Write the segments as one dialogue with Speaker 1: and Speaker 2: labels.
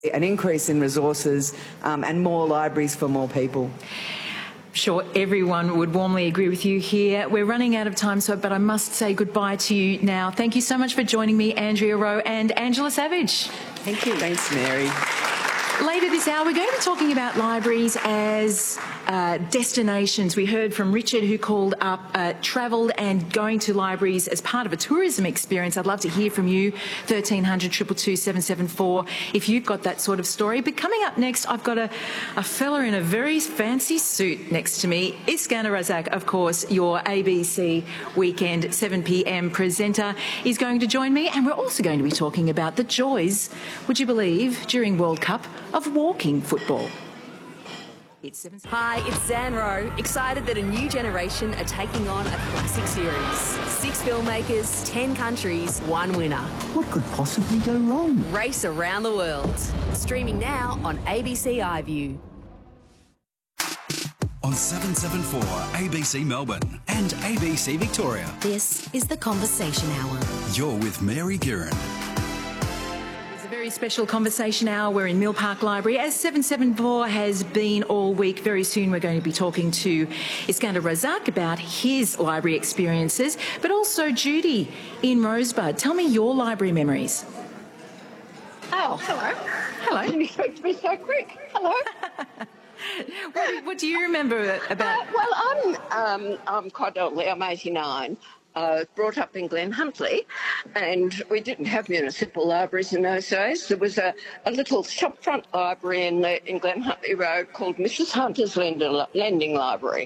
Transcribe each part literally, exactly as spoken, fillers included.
Speaker 1: An increase in resources um, and more libraries for more people.
Speaker 2: Sure, everyone would warmly agree with you here. We're running out of time, so but I must say goodbye to you now. Thank you so much for joining me, Andrea Rowe and Angela Savage.
Speaker 1: Thank you. Thanks, Mary.
Speaker 2: Later this hour, we're going to be talking about libraries as uh, destinations. We heard from Richard, who called up, uh, travelled and going to libraries as part of a tourism experience. I'd love to hear from you, thirteen hundred, two two two, seven seven four, if you've got that sort of story. But coming up next, I've got a, a fella in a very fancy suit next to me. Iskander Razak, of course, your A B C Weekend seven p m presenter, is going to join me. And we're also going to be talking about the joys, would you believe, during World Cup of walking football.
Speaker 3: It's seven. Hi, it's Zanro. Excited that a new generation are taking on a classic series. Six filmmakers, ten countries, one winner.
Speaker 4: What could possibly go wrong?
Speaker 3: Race around the world. Streaming now on A B C iView.
Speaker 5: On seven seven four A B C Melbourne and A B C Victoria.
Speaker 3: This is the Conversation Hour.
Speaker 5: You're with Mary Guerin.
Speaker 2: Very special conversation hour. We're in Mill Park Library, as seven seven four has been all week. Very soon we're going to be talking to Iskander Razak about his library experiences, but also Judy in Rosebud. Tell me your library memories.
Speaker 6: Oh, hello.
Speaker 2: Hello.
Speaker 6: Didn't expect to be so quick. Hello.
Speaker 2: what, what do you remember about?
Speaker 6: Uh, well, I'm um, I'm quite elderly. I'm eighty-nine. Uh, brought up in Glen Huntly, and we didn't have municipal libraries in those days. There was a, a little shopfront library in, the, in Glen Huntly Road called Missus Hunter's Lender, Lending Library.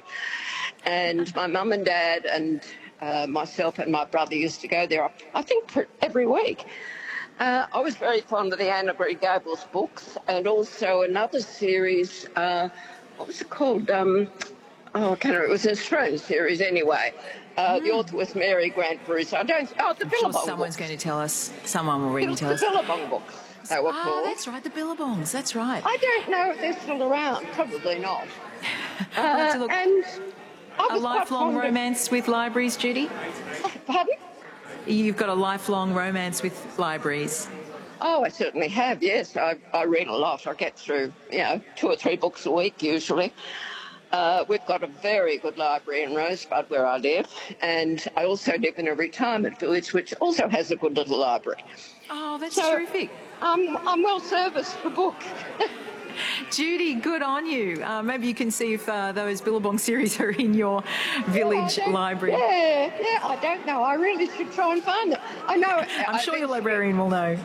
Speaker 6: And my mum and dad and uh, myself and my brother used to go there, I think, for every week. Uh, I was very fond of the Anna Green Gables books, and also another series, uh, what was it called? Um, oh, I can't remember. It was an Australian series anyway. Uh, the author was Mary Grant Bruce. I don't. Oh, the
Speaker 2: I'm
Speaker 6: Billabong
Speaker 2: sure someone's
Speaker 6: books.
Speaker 2: going to tell us. Someone will really tell
Speaker 6: the
Speaker 2: us.
Speaker 6: The Billabong books. They were
Speaker 2: Ah,
Speaker 6: called.
Speaker 2: that's right. The Billabongs. That's right.
Speaker 6: I don't know if they're still around. Probably not.
Speaker 2: I'll have to
Speaker 6: Uh,
Speaker 2: look.
Speaker 6: and I
Speaker 2: A
Speaker 6: was quite
Speaker 2: lifelong
Speaker 6: fond of-
Speaker 2: romance with libraries, Judy?
Speaker 6: Pardon?
Speaker 2: You've got a lifelong romance with libraries.
Speaker 6: Oh, I certainly have. Yes, I, I read a lot. I get through, you know, two or three books a week usually. Uh, we've got a very good library in Rosebud where I live, and I also live in a retirement village which also has a good little library.
Speaker 2: Oh, that's
Speaker 6: So,
Speaker 2: terrific.
Speaker 6: Um, I'm well serviced for books.
Speaker 2: Judy, good on you. Uh, maybe you can see if uh, those Billabong series are in your village
Speaker 6: Yeah, I don't-
Speaker 2: library.
Speaker 6: Yeah, yeah, I don't know. I really should try and find them. I know.
Speaker 2: I'm
Speaker 6: I
Speaker 2: sure your
Speaker 6: eventually-
Speaker 2: librarian will know.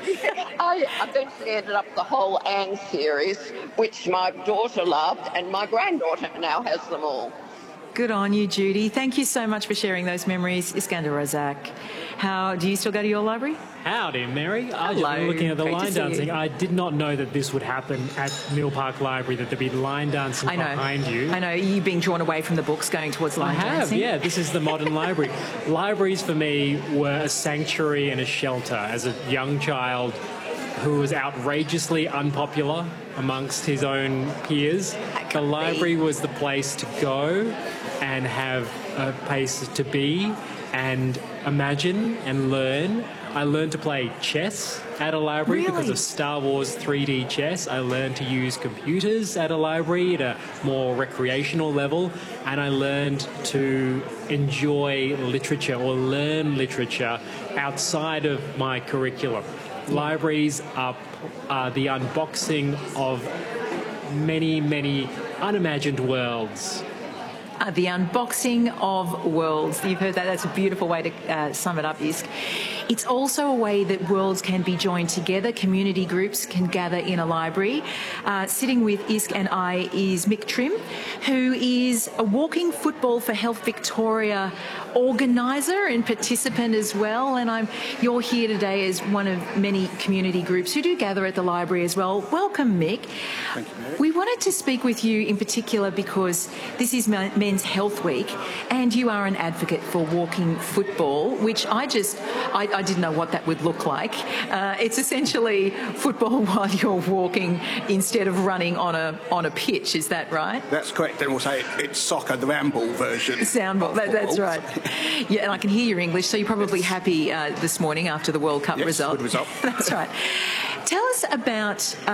Speaker 6: I eventually ended up the whole Anne series, which my daughter loved, and my granddaughter now has them all.
Speaker 2: Good on you, Judy. Thank you so much for sharing those memories. Iskander Razak, how do you still go to your library?
Speaker 7: Howdy, Mary. I just
Speaker 2: Hello.
Speaker 7: been looking at the
Speaker 2: Great to
Speaker 7: line
Speaker 2: see you.
Speaker 7: dancing. I did not know that this would happen at Mill Park Library, that there'd be line dancing
Speaker 2: I know.
Speaker 7: behind you.
Speaker 2: I know. You've been drawn away from the books going towards
Speaker 7: I
Speaker 2: line
Speaker 7: have,
Speaker 2: dancing.
Speaker 7: yeah. This is the modern library. Libraries for me were a sanctuary and a shelter. As a young child who was outrageously unpopular amongst his own peers, the library was the place to go and have a place to be and imagine and learn. I learned to play chess at a library
Speaker 2: Really?
Speaker 7: because of Star Wars three D chess. I learned to use computers at a library at a more recreational level, and I learned to enjoy literature or learn literature outside of my curriculum. Libraries are, are the unboxing of many, many unimagined worlds.
Speaker 2: Uh, the unboxing of worlds. You've heard that. That's a beautiful way to uh, sum it up, Isk. It's also a way that worlds can be joined together. Community groups can gather in a library. Uh, sitting with Isk and I is Mick Trim, who is a Walking Football for Health Victoria organiser and participant as well. And I'm you're here today as one of many community groups who do gather at the library as well. Welcome, Mick.
Speaker 8: Thank you, Mary.
Speaker 2: We wanted to speak with you in particular because this is Men's Health Week, and you are an advocate for walking football, which I just I, I didn't know what that would look like. Uh, it's essentially football while you're walking instead of running on a on a pitch. Is that right?
Speaker 8: That's correct. Then we'll say it's soccer, the handball version.
Speaker 2: Soundball. That, that's right. Yeah, and I can hear your English, so you're probably happy uh, this morning after the World Cup
Speaker 8: Yes,
Speaker 2: result.
Speaker 8: good result.
Speaker 2: That's right. tell us about